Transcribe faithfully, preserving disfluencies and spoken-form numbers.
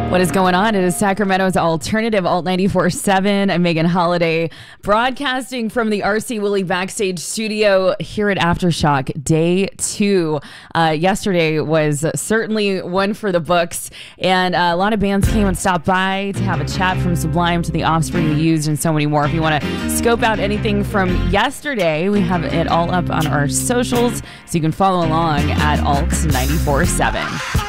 What is going on? It is Sacramento's alternative Alt ninety-four seven. I'm Megan Holiday, broadcasting from the R C Willey Backstage Studio here at Aftershock Day two. Uh, yesterday was certainly one for the books, and uh, a lot of bands came and stopped by to have a chat, from Sublime to The Offspring, The Used, and so many more. If you want to scope out anything from yesterday, we have it all up on our socials, so you can follow along at Alt ninety-four seven.